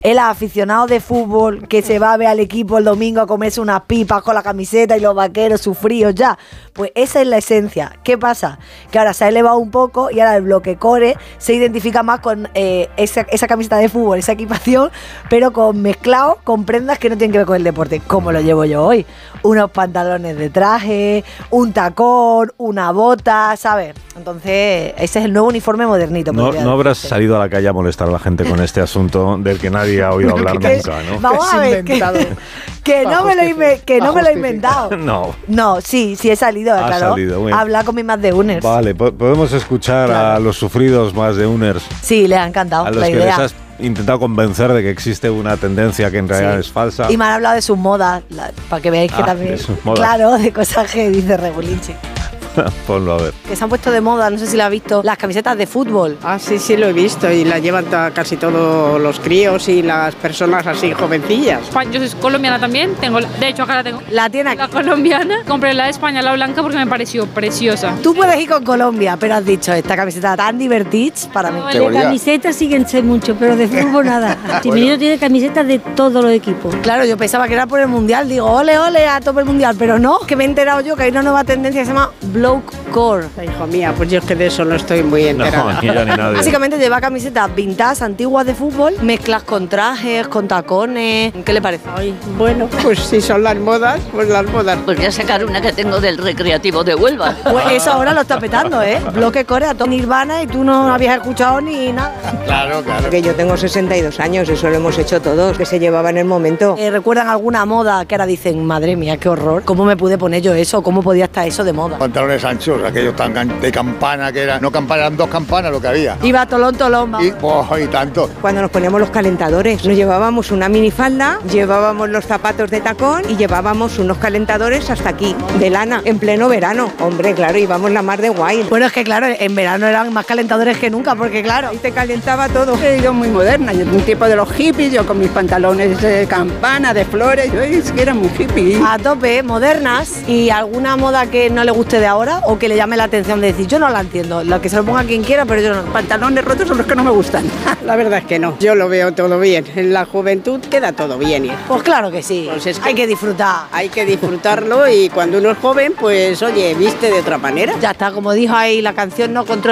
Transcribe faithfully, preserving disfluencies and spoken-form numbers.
El aficionado de fútbol que se va a ver al equipo el domingo a comerse unas pipas con la camiseta y los vaqueros sufridos ya. Pues esa es la esencia. ¿Qué pasa? Que ahora se ha elevado un poco y ahora el bloque core se identifica más con eh, esa, esa camiseta de fútbol, esa equipación, pero con mezclado con prendas que no tienen que ver con el deporte, como lo llevo yo hoy. Unos pantalones de traje, un tacón, una bota, ¿sabes? Entonces, ese es el nuevo uniforme modernito. No, no habrás salido a la calle a molestar a la gente con este asunto del que nadie ha oído hablar nunca, ¿no? Vamos a ver, que, que no me lo he, que no me lo he inventado. No. No, sí, sí he salido, Ha claro. salido, bueno. Habla con mis más de uners. Vale, po- podemos escuchar Claro. a los sufridos más de uners, Sí, les ha encantado a los la que idea. les has intentado convencer de que existe una tendencia que en realidad Sí. es falsa. Y me han hablado de sus modas, la- para que veáis que Ah, también. de sus modas. Claro, de cosas que dice Regulinchi. Ponlo a ver. Que se han puesto de moda, no sé si la has visto, las camisetas de fútbol. Ah, sí, sí, lo he visto y la llevan ta- casi todos los críos y las personas así jovencillas. Yo soy colombiana también, tengo, la- de hecho acá la tengo. La tiene La aquí. colombiana, compré la de España, la blanca, porque me pareció preciosa. Tú puedes ir con Colombia, pero has dicho esta camiseta tan divertida para mí. De camisetas siguen ser mucho, pero de fútbol nada. Chimenito tiene camisetas de todos los equipos. Claro, yo pensaba que era por el mundial. Digo, ole, ole, a tope el mundial. Pero no, que me he enterado yo que hay una nueva tendencia que se llama blokecore. Hijo mía, pues yo es que de eso no estoy muy enterada. No, ni yo ni nadie. Básicamente lleva camisetas vintage, antiguas de fútbol, mezclas con trajes, con tacones. ¿Qué le parece? Ay, bueno, pues si son las modas, pues las modas. Podría sacar una que tengo del recreativo de Huelva. Pues eso ahora lo está petando, ¿eh? Blokecore a todo Nirvana y tú no habías escuchado ni nada. Claro, claro. Que yo tengo sesenta y dos años, eso lo hemos hecho todos, que se llevaba en el momento. Eh, ¿Recuerdan alguna moda que ahora dicen, madre mía, qué horror? ¿Cómo me pude poner yo eso? ¿Cómo podía estar eso de moda? Pantalones anchos, aquellos tan can- de campana que eran, no campana, eran dos campanas lo que había. Iba tolón, tolón, vamos. Y, oh, y tanto. Cuando nos poníamos los calentadores, nos llevábamos una minifalda, llevábamos los zapatos de tacón y llevábamos unos calentadores hasta aquí, de lana, en pleno verano. Hombre, claro, íbamos la mar de guay. Bueno, es que claro, en verano eran más calentadores que nunca, porque claro, Ahí te calentaba todo. He ido muy moderna, yo un tipo de los hippies, yo con mis pantalones de campana, de flores, yo es que era muy hippie. a tope, modernas. ¿Y alguna moda que no le guste de ahora o que le llame la atención de decir, yo no la entiendo, lo que se lo ponga quien quiera, pero yo no? Pantalones rotos son los que no me gustan. La verdad es que no. Yo lo veo todo bien. En la juventud queda todo bien. ¿eh? Pues claro que sí, Pues es que- hay que disfrutar. Hay que disfrutarlo y cuando uno es joven, pues oye, viste de otra manera. Ya está, como dijo ahí la canción, no controla